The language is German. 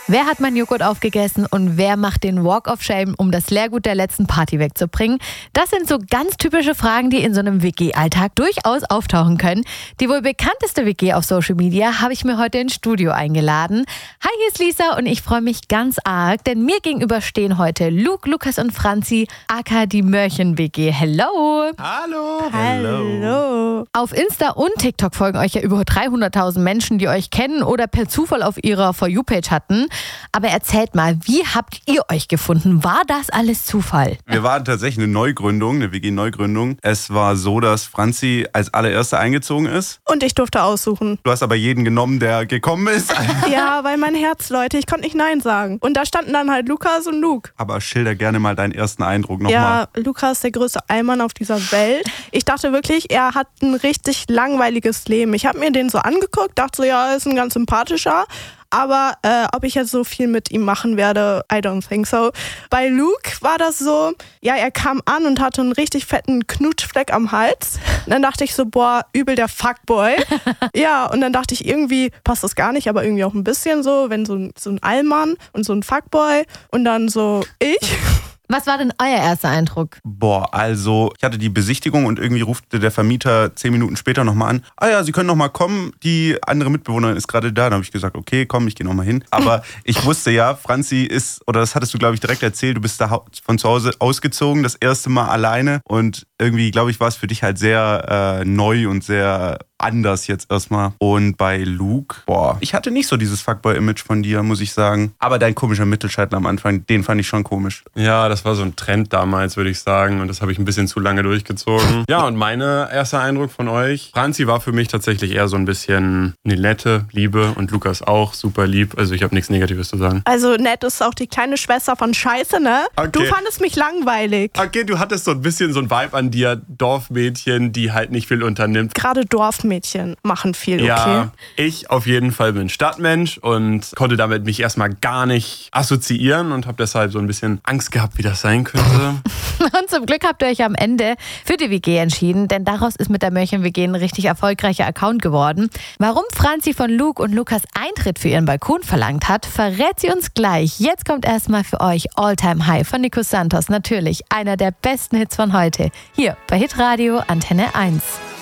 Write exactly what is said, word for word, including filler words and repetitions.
Wer hat meinen Joghurt aufgegessen und wer macht den Walk of Shame, um das Leergut der letzten Party wegzubringen? Das sind so ganz typische Fragen, die in so einem W G-Alltag durchaus auftauchen können. Die wohl bekannteste W G auf Social Media habe ich mir heute ins Studio eingeladen. Hi, hier ist Lisa und ich freue mich ganz arg, denn mir gegenüber stehen heute Luke, Lukas und Franzi, aka die Mörchen-W G. Hello! Hallo! Hallo! Auf Insta und TikTok folgen euch ja über dreihunderttausend Menschen, die euch kennen oder per Zufall auf ihrer For You-Page hatten. Aber erzählt mal, wie habt ihr euch gefunden? War das alles Zufall? Wir waren tatsächlich eine Neugründung, eine W G-Neugründung. Es war so, dass Franzi als allererste eingezogen ist. Und ich durfte aussuchen. Du hast aber jeden genommen, der gekommen ist. Ja, weil mein Herz, Leute, ich konnte nicht Nein sagen. Und da standen dann halt Lukas und Luke. Aber schilder gerne mal deinen ersten Eindruck nochmal. Ja, Lukas ist der größte Allmann auf dieser Welt. Ich dachte wirklich, er hat ein richtig langweiliges Leben. Ich habe mir den so angeguckt, dachte so, ja, er ist ein ganz sympathischer. Aber äh, ob ich jetzt so viel mit ihm machen werde, I don't think so. Bei Luke war das so, ja, er kam an und hatte einen richtig fetten Knutschfleck am Hals. Und dann dachte ich so, boah, übel der Fuckboy. Ja, und dann dachte ich, irgendwie passt das gar nicht, aber irgendwie auch ein bisschen so, wenn so ein, so ein Allmann und so ein Fuckboy und dann so ich. Was war denn euer erster Eindruck? Boah, also ich hatte die Besichtigung und irgendwie rufte der Vermieter zehn Minuten später nochmal an. Ah ja, Sie können nochmal kommen, die andere Mitbewohnerin ist gerade da. Dann habe ich gesagt, okay, komm, ich gehe nochmal hin. Aber ich wusste ja, Franzi ist, oder das hattest du, glaube ich, direkt erzählt, du bist da von zu Hause ausgezogen, das erste Mal alleine. Und irgendwie, glaube ich, war es für dich halt sehr äh, neu und sehr anders jetzt erstmal. Und bei Luke, boah, ich hatte nicht so dieses Fuckboy-Image von dir, muss ich sagen. Aber dein komischer Mittelscheitel am Anfang, den fand ich schon komisch. Ja, das war so ein Trend damals, würde ich sagen. Und das habe ich ein bisschen zu lange durchgezogen. Ja, und mein erster Eindruck von euch, Franzi war für mich tatsächlich eher so ein bisschen eine nette Liebe und Lukas auch super lieb. Also ich habe nichts Negatives zu sagen. Also nett ist auch die kleine Schwester von Scheiße, ne? Okay. Du fandest mich langweilig. Okay, du hattest so ein bisschen so ein Vibe an dir, Dorfmädchen, die halt nicht viel unternimmt. Gerade Dorfmädchen machen viel, okay? Ja, ich auf jeden Fall bin Stadtmensch und konnte damit mich erstmal gar nicht assoziieren und habe deshalb so ein bisschen Angst gehabt, wie das sein könnte. Und zum Glück habt ihr euch am Ende für die W G entschieden, denn daraus ist mit der Mörchen-W G ein richtig erfolgreicher Account geworden. Warum Franzi von Luke und Lukas Eintritt für ihren Balkon verlangt hat, verrät sie uns gleich. Jetzt kommt erstmal für euch All Time High von Nico Santos. Natürlich einer der besten Hits von heute. Hier bei Hitradio Antenne eins.